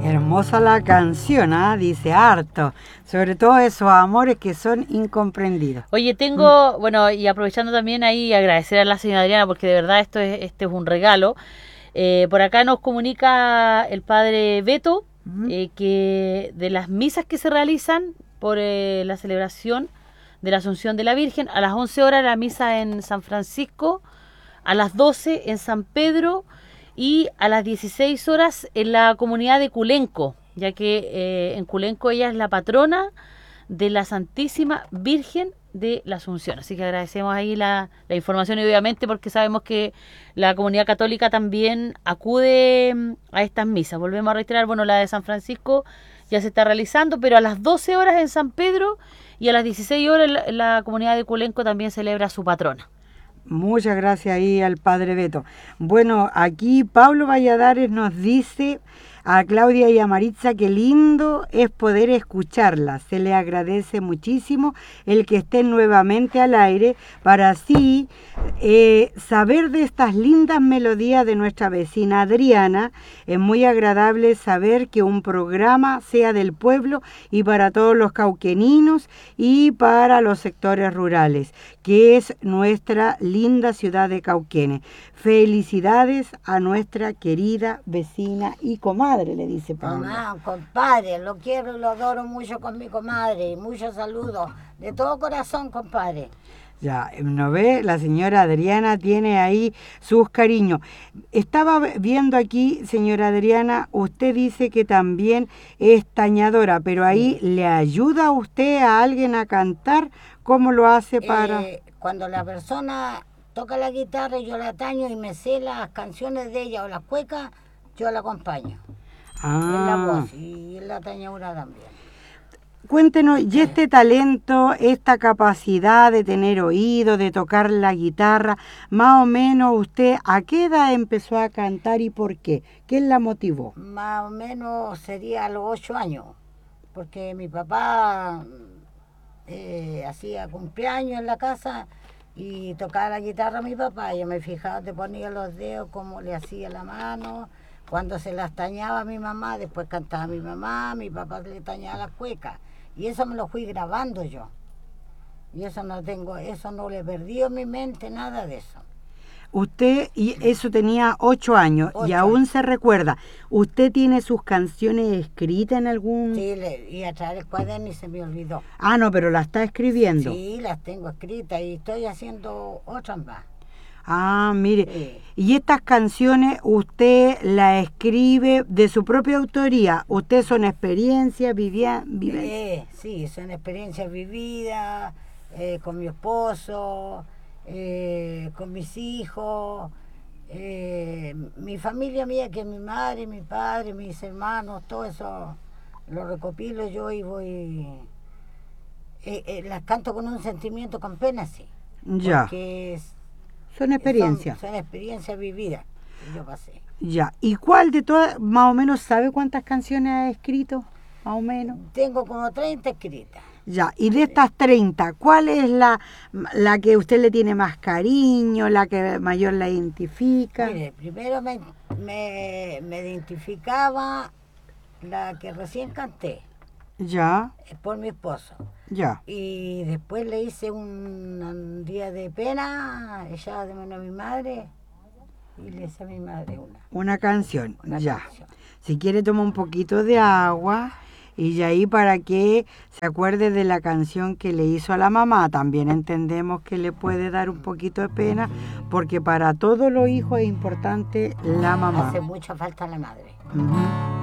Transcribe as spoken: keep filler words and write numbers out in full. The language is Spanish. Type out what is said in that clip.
Hermosa la canción, ¿ah? Dice harto, sobre todo esos amores que son incomprendidos. Oye, tengo, mm. bueno, y aprovechando también ahí agradecer a la señora Adriana porque de verdad esto es, este es un regalo. Eh, por acá nos comunica el padre Beto uh-huh. eh, que de las misas que se realizan por eh, la celebración de la Asunción de la Virgen, a las once horas la misa en San Francisco, a las doce en San Pedro y a las dieciséis horas en la comunidad de Culenco, ya que eh, en Culenco ella es la patrona de la Santísima Virgen de la Asunción. Así que agradecemos ahí la, la información y obviamente porque sabemos que la comunidad católica también acude a estas misas. Volvemos a reiterar, bueno, la de San Francisco ya se está realizando, pero a las doce horas en San Pedro y a las dieciséis horas la, la comunidad de Culenco también celebra su patrona. Muchas gracias ahí al padre Beto. Bueno, aquí Pablo Valladares nos dice a Claudia y a Maritza que lindo es poder escucharla. Se le agradece muchísimo el que estén nuevamente al aire para así eh, saber de estas lindas melodías de nuestra vecina Adriana. Es muy agradable saber que un programa sea del pueblo y para todos los cauqueninos y para los sectores rurales, que es nuestra linda ciudad de Cauquenes. Felicidades a nuestra querida vecina y comadre, le dice Pablo. Mamá, compadre, lo quiero y lo adoro mucho con mi comadre. Y muchos saludos de todo corazón, compadre. Ya, ¿no ve? La señora Adriana tiene ahí sus cariños. Estaba viendo aquí, señora Adriana, usted dice que también es tañadora, pero ahí sí. ¿Le ayuda a usted a alguien a cantar? ¿Cómo lo hace para...? Eh, cuando la persona toca la guitarra y yo la taño y me sé las canciones de ella o las cuecas, yo la acompaño. Ah. En la voz y en la tañadura también. Cuéntenos, ¿y este talento, esta capacidad de tener oído, de tocar la guitarra, más o menos usted, ¿a qué edad empezó a cantar y por qué? ¿Qué la motivó? Más o menos sería a los ocho años, porque mi papá eh, hacía cumpleaños en la casa y tocaba la guitarra a mi papá. Yo me fijaba, te ponía los dedos, cómo le hacía la mano, cuando se las tañaba a mi mamá, después cantaba mi mamá, mi papá le tañaba las cuecas. Y eso me lo fui grabando yo. Y eso no tengo, eso no le perdí en mi mente, nada de eso. Usted, y eso tenía ocho años, ocho. Y aún se recuerda. ¿Usted tiene sus canciones escritas en algún...? Sí, le, y a través del cuaderno y se me olvidó. Ah, no, pero la está escribiendo. Sí, las tengo escritas y estoy haciendo otras más. Ah, mire, sí. Y estas canciones usted las escribe de su propia autoría. ¿Usted son experiencias vividas? Eh, sí, son experiencias vividas eh, con mi esposo, eh, con mis hijos, eh, mi familia mía, que es mi madre, mi padre, mis hermanos, todo eso lo recopilo yo y voy... Eh, eh, las canto con un sentimiento, con pena, sí. Ya. Porque es, Son experiencias. Son, son experiencias vividas que yo pasé. Ya. ¿Y cuál de todas, más o menos, sabe cuántas canciones ha escrito? Más o menos. Tengo como treinta escritas. Ya. Y de estas treinta, ¿cuál es la, la que usted le tiene más cariño, la que mayor la identifica? Mire, primero me, me, me identificaba la que recién canté. Ya. Por mi esposo. Ya. Y después le hice un, un día de pena, ella de menos a mi madre, y le hice a mi madre una. Una canción, una ya. Canción. Si quiere toma un poquito de agua y ya ahí para que se acuerde de la canción que le hizo a la mamá. También entendemos que le puede dar un poquito de pena, porque para todos los hijos es importante la mamá. Hace mucha falta la madre. Uh-huh.